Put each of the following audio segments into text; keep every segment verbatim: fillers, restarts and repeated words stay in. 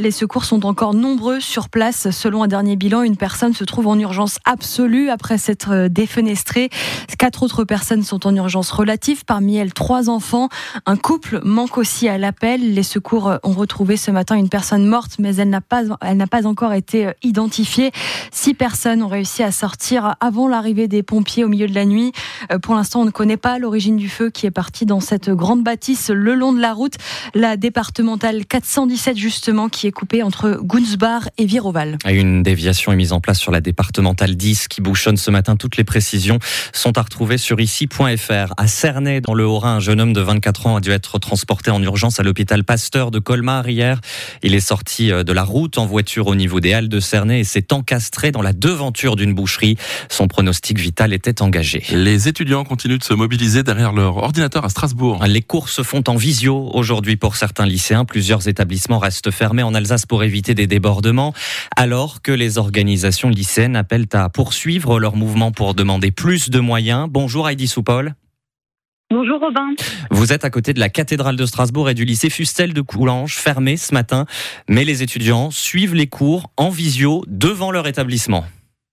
Les secours sont encore nombreux sur place. Selon un dernier bilan, une personne se trouve en urgence absolue après s'être défenestrée. Quatre autres personnes sont en urgence relative, parmi elles trois enfants. Un couple manque aussi à l'appel. Les secours ont retrouvé ce matin une personne morte, mais elle n'a pas, elle n'a pas encore été identifiée. Six personnes ont réussi à sortir avant l'arrivée des pompiers au milieu de la nuit. Pour l'instant, on ne connaît pas l'origine du feu qui est parti dans cette grande bâtisse le long de la route, la départementale quatre cent dix-sept justement, qui est coupée entre Gunzbach et Viroval. Une déviation est mise en place sur la départementale dix qui bouchonne ce matin. Toutes les précisions sont à retrouver sur ici point f r. À Cernay, dans le Haut-Rhin, un jeune homme de vingt-quatre ans a dû être transporté en urgence à l'hôpital Pasteur de Colmar hier. Il est sorti de la route en voiture au niveau des Halles de Cernay et s'est encastré dans la devanture d'une boucherie. Son pronostic vital était engagé. Les étudiants continuent de se mobiliser derrière leur ordinateur à Strasbourg. Les cours se font en visio aujourd'hui pour certains lycéens. Plusieurs établissements restent fermés en Alsace pour éviter des débordements, alors que les organisations lycéennes appellent à poursuivre leur mouvement pour demander plus de moyens. Bonjour Heidi Soupol. Bonjour Robin. Vous êtes à côté de la cathédrale de Strasbourg et du lycée Fustel de Coulanges, fermé ce matin, mais les étudiants suivent les cours en visio devant leur établissement.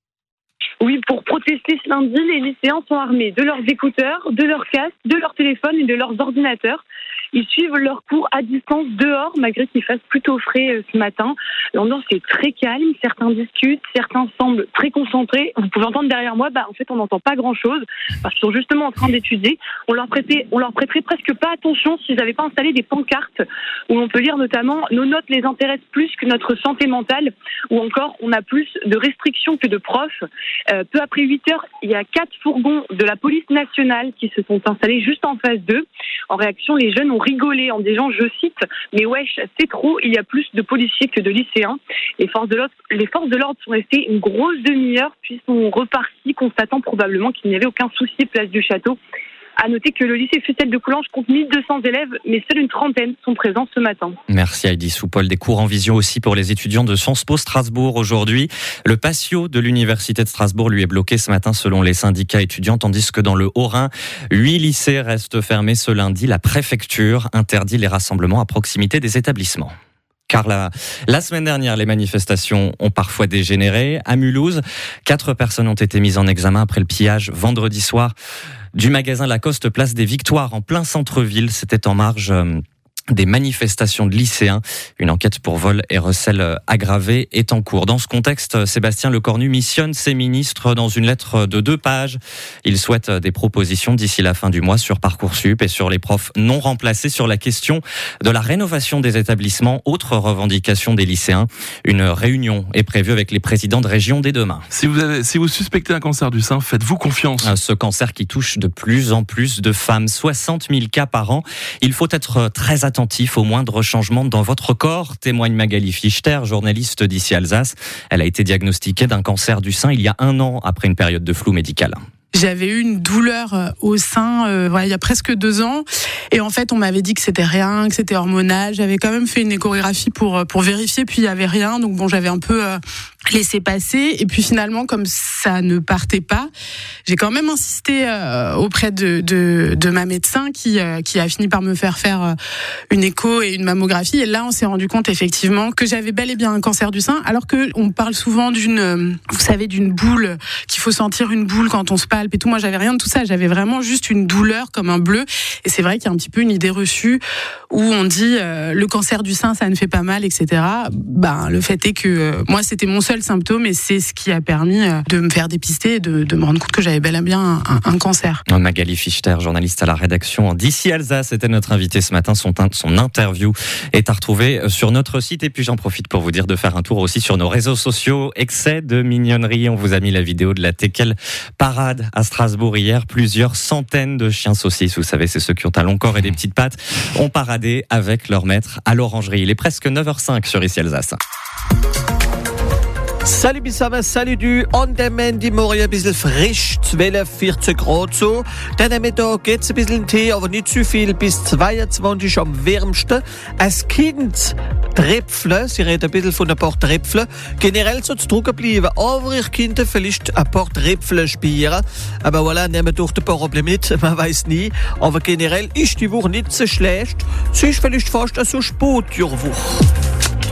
Oui, pour protester ce lundi, les lycéens sont armés de leurs écouteurs, de leurs casques, de leurs téléphones et de leurs ordinateurs. Ils suivent leurs cours à distance dehors, malgré qu'il fasse plutôt frais ce matin. L'ambiance est très calme, certains discutent, certains semblent très concentrés. Vous pouvez entendre derrière moi, bah, en fait on n'entend pas grand-chose, parce qu'ils sont justement en train d'étudier. On leur prêtait, on leur prêterait presque pas attention s'ils n'avaient pas installé des pancartes, où on peut lire notamment « Nos notes les intéressent plus que notre santé mentale », ou encore « On a plus de restrictions que de profs ». Euh, peu après huit heures, il y a quatre fourgons de la police nationale qui se sont installés juste en face d'eux. En réaction, les jeunes ont rigolé en disant, je cite, « Mais wesh, c'est trop, il y a plus de policiers que de lycéens ». Les forces de l'ordre, les forces de l'ordre sont restées une grosse demi-heure, puis sont reparties, constatant probablement qu'il n'y avait aucun souci place du château. À noter que le lycée Fustel de Coulanges compte mille deux cents élèves, mais seule une trentaine sont présents ce matin. Merci Heidi Soupol. Des cours en visio aussi pour les étudiants de Sciences Po Strasbourg aujourd'hui. Le patio de l'université de Strasbourg lui est bloqué ce matin selon les syndicats étudiants, tandis que dans le Haut-Rhin, huit lycées restent fermés ce lundi. La préfecture interdit les rassemblements à proximité des établissements. Car la, la semaine dernière, les manifestations ont parfois dégénéré. À Mulhouse, quatre personnes ont été mises en examen après le pillage vendredi soir du magasin Lacoste Place des Victoires en plein centre-ville. C'était en marge euh, des manifestations de lycéens. Une enquête pour vol et recel aggravé est en cours. Dans ce contexte, Sébastien Lecornu missionne ses ministres dans une lettre de deux pages. Il souhaite des propositions d'ici la fin du mois sur Parcoursup et sur les profs non remplacés, sur la question de la rénovation des établissements. Autre revendication des lycéens. Une réunion est prévue avec les présidents de région dès demain. Si vous avez, si vous suspectez un cancer du sein, faites-vous confiance. Ce cancer qui touche de plus en plus de femmes. soixante mille cas par an. Il faut être très attentif au moindre changement dans votre corps, témoigne Magali Fichter, journaliste d'ici Alsace. Elle a été diagnostiquée d'un cancer du sein il y a un an après une période de flou médical. J'avais eu une douleur au sein euh, voilà, il y a presque deux ans. Et en fait, on m'avait dit que c'était rien, que c'était hormonal. J'avais quand même fait une échographie pour, pour vérifier, puis il n'y avait rien. Donc bon, j'avais un peu euh, laissé passer. Et puis finalement, comme ça ne partait pas, j'ai quand même insisté euh, auprès de, de, de ma médecin qui, euh, qui a fini par me faire faire euh, une écho et une mammographie. Et là, on s'est rendu compte effectivement que j'avais bel et bien un cancer du sein. Alors qu'on parle souvent d'une, euh, vous savez, d'une boule, qu'il faut sentir une boule quand on se palpe et tout. Moi, j'avais rien de tout ça. J'avais vraiment juste une douleur comme un bleu. Et c'est vrai qu'il y a un petit peu une idée reçue où on dit euh, le cancer du sein, ça ne fait pas mal, et cetera. Ben, le fait est que euh, moi, c'était mon seul symptôme et c'est ce qui a permis euh, de me faire dépister et de, de me rendre compte que j'avais bel et bien un, un, un cancer. Magali Fichter, journaliste à la rédaction d'ici Alsace, était notre invitée ce matin. Son, son interview est à retrouver sur notre site. Et puis j'en profite pour vous dire de faire un tour aussi sur nos réseaux sociaux. Excès de mignonnerie. On vous a mis la vidéo de la Teckel Parade à Strasbourg hier. Plusieurs centaines de chiens saucisses, vous savez, c'est ceux qui ont un long corps et des petites pattes, ont paradé avec leur maître à l'orangerie. Il est presque neuf heures cinq sur ici Alsace. Salut Bissama, salut du Ondermann, die morgen ein bisschen frisch, zwölf, vierzehn Grad so. Dann am Mittag geht's ein bisschen Tee, aber nicht zu viel, bis zweiundzwanzig am wärmsten. Als Kind Tröpfle, sie reden ein bisschen von ein paar Tröpfle. Generell soll es trocken bleiben, aber ich könnte vielleicht ein paar Tröpfle spielen. Aber voilà, nehmen durch ein paar Probleme mit, man weiß nie. Aber generell ist die Woche nicht so schlecht. Sie ist vielleicht fast so Sportjahrwoche.